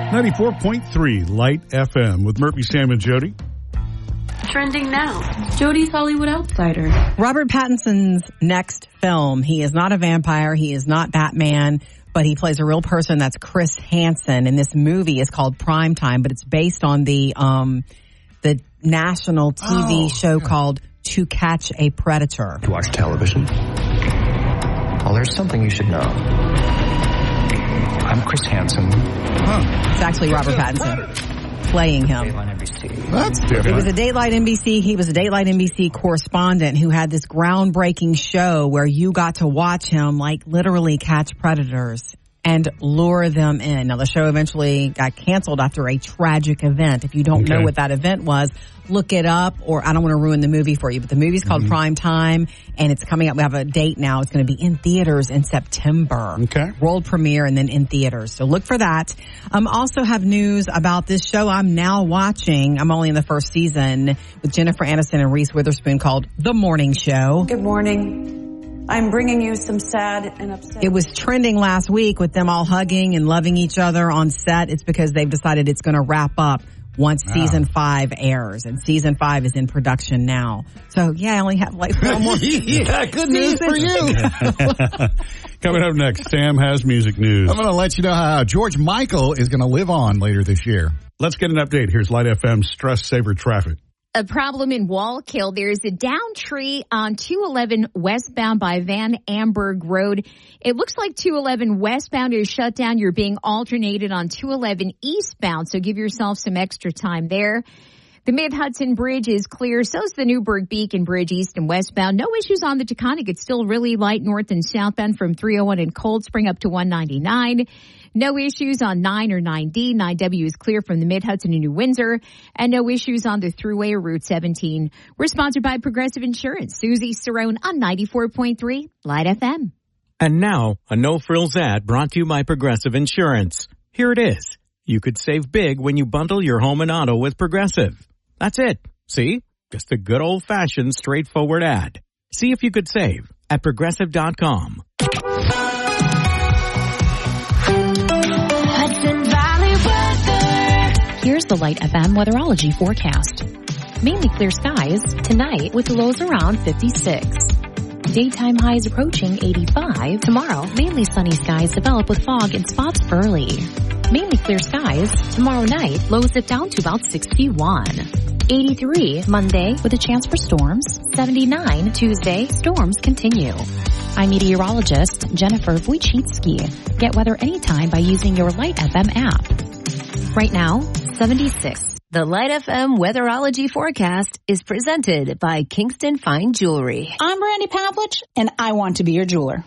94.3 Light FM with Murphy, Sam, and Jody. Trending now, Jody's Hollywood Outsider. Robert Pattinson's next film. He is not a vampire. He is not Batman, but he plays a real person. That's Chris Hansen. And this movie is called Primetime, but it's based on the national TV show called To Catch a Predator. To watch television? Well, there's something you should know. I'm Chris Hansen. It's actually Robert Pattinson playing him. That's different. He was a Dateline NBC correspondent who had this groundbreaking show where you got to watch him like literally catch predators and lure them in. Now, the show eventually got canceled after a tragic event. If you don't know what that event was, look it up, or I don't want to ruin the movie for you, but the movie's called Primetime, and it's coming up. We have a date now. It's going to be in theaters in September. Okay. World premiere and then in theaters. So look for that. Also have news about this show I'm now watching. I'm only in the first season with Jennifer Aniston and Reese Witherspoon called The Morning Show. Good morning. I'm bringing you some sad and upset. It was trending last week with them all hugging and loving each other on set. It's because they've decided it's going to wrap up once season 5 airs, and season 5 is in production now. So yeah, I only have like one more. Yeah, good news for you. Coming up next, Sam has music news. I'm going to let you know how George Michael is going to live on later this year. Let's get an update. Here's Light FM's Stress Saver Traffic. A problem in Wallkill. There's a down tree on 211 westbound by Van Amberg Road. It looks like 211 westbound is shut down. You're being alternated on 211 eastbound, so give yourself some extra time there. The Mid-Hudson Bridge is clear. So's the Newburgh Beacon Bridge east and westbound. No issues on the Taconic. It's still really light north and southbound from 301 in Cold Spring up to 199. No issues on 9 or 9D. 9W is clear from the Mid-Hudson to New Windsor. And no issues on the Thruway or Route 17. We're sponsored by Progressive Insurance. Susie Cerrone on 94.3 Light FM. And now, a no-frills ad brought to you by Progressive Insurance. Here it is. You could save big when you bundle your home and auto with Progressive. That's it. See? Just a good old-fashioned, straightforward ad. See if you could save at Progressive.com. Here's the Light FM weatherology forecast. Mainly clear skies tonight with lows around 56. Daytime highs approaching 85. Tomorrow, mainly sunny skies develop with fog in spots early. Mainly clear skies. Tomorrow night, lows dip down to about 61. 83 Monday with a chance for storms. 79 Tuesday, storms continue. I'm meteorologist Jennifer Wojcicki. Get weather anytime by using your Light FM app. Right now, 76. The Light FM weatherology forecast is presented by Kingston Fine Jewelry. I'm Brandy Pavlich, and I want to be your jeweler.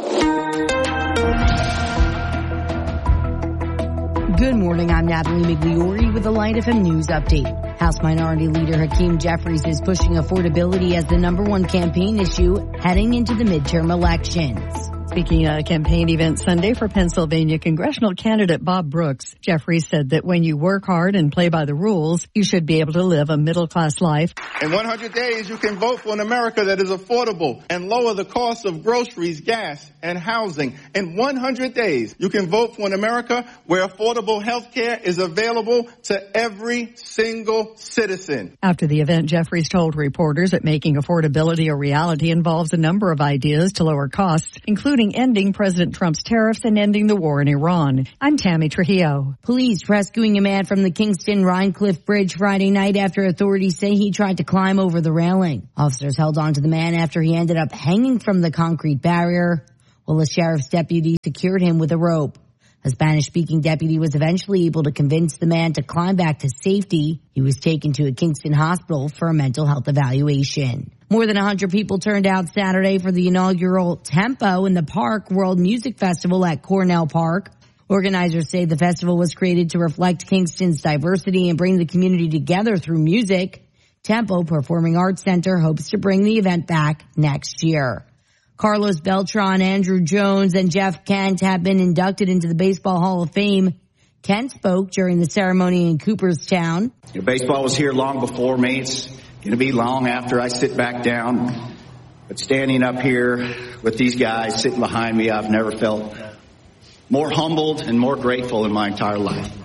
Good morning, I'm Natalie Migliori with the Light FM News Update. House Minority Leader Hakeem Jeffries is pushing affordability as the #1 campaign issue heading into the midterm elections. Speaking at a campaign event Sunday for Pennsylvania congressional candidate Bob Brooks, Jeffries said that when you work hard and play by the rules, you should be able to live a middle-class life. In 100 days, you can vote for an America that is affordable and lower the cost of groceries, gas, and housing. In 100 days, you can vote for an America where affordable health care is available to every single citizen. After the event, Jeffries told reporters that making affordability a reality involves a number of ideas to lower costs, including ending President Trump's tariffs and ending the war in Iran. I'm Tammy Trujillo. Police rescuing a man from the Kingston Rhinecliff Bridge Friday night after authorities say he tried to climb over the railing. Officers held on to the man after he ended up hanging from the concrete barrier, while a sheriff's deputy secured him with a rope. A Spanish-speaking deputy was eventually able to convince the man to climb back to safety. He was taken to a Kingston hospital for a mental health evaluation. More than 100 people turned out Saturday for the inaugural Tempo in the Park World Music Festival at Cornell Park. Organizers say the festival was created to reflect Kingston's diversity and bring the community together through music. Tempo Performing Arts Center hopes to bring the event back next year. Carlos Beltran, Andrew Jones, and Jeff Kent have been inducted into the Baseball Hall of Fame. Kent spoke during the ceremony in Cooperstown. Baseball was here long before me. It's going to be long after I sit back down. But standing up here with these guys sitting behind me, I've never felt more humbled and more grateful in my entire life.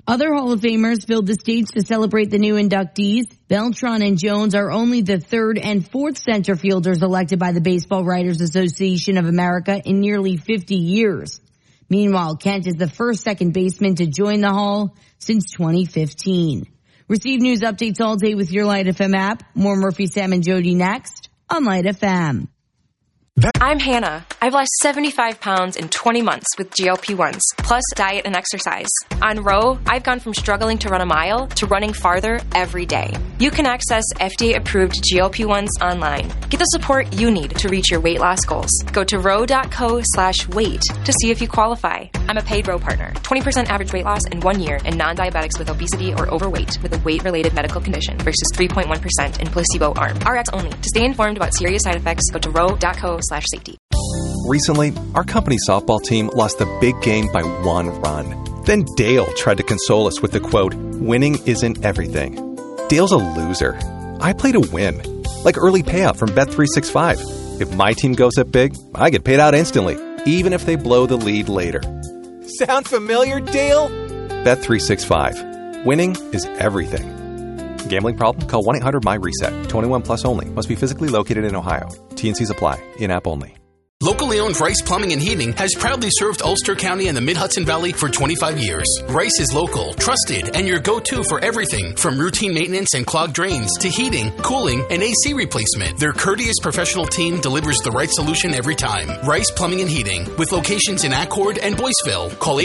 Other Hall of Famers filled the stage to celebrate the new inductees. Beltran and Jones are only the third and fourth center fielders elected by the Baseball Writers Association of America in nearly 50 years. Meanwhile, Kent is the first second baseman to join the Hall since 2015. Receive news updates all day with your Light FM app. More Murphy, Sam, and Jody next on Light FM. I'm Hannah. I've lost 75 pounds in 20 months with GLP-1s, plus diet and exercise. On Row, I've gone from struggling to run a mile to running farther every day. You can access FDA-approved GLP-1s online. Get the support you need to reach your weight loss goals. Go to row.co/weight to see if you qualify. I'm a paid Row partner. 20% average weight loss in 1 year in non-diabetics with obesity or overweight with a weight-related medical condition versus 3.1% in placebo arm. RX only. To stay informed about serious side effects, go to row.co/safety. Recently, our company softball team lost the big game by 1 run. Then Dale tried to console us with the quote, "Winning isn't everything." Dale's a loser. I play to win. Like early payout from Bet365. If my team goes up big, I get paid out instantly, even if they blow the lead later. Sound familiar, Dale? Bet365. Winning is everything. Gambling problem? Call 1-800-MY-RESET. 21 plus only. Must be physically located in Ohio. T&Cs apply. In-app only. Locally owned Rice Plumbing and Heating has proudly served Ulster County and the Mid-Hudson Valley for 25 years. Rice is local, trusted, and your go-to for everything from routine maintenance and clogged drains to heating, cooling, and AC replacement. Their courteous professional team delivers the right solution every time. Rice Plumbing and Heating, with locations in Accord and Boyceville. Call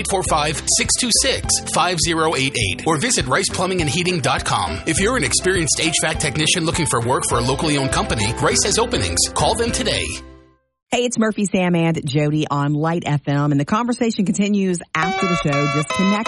845-626-5088 or visit riceplumbingandheating.com. If you're an experienced HVAC technician looking for work for a locally owned company, Rice has openings. Call them today. Hey, it's Murphy, Sam, and Jody on Light FM, and the conversation continues after the show. Disconnect.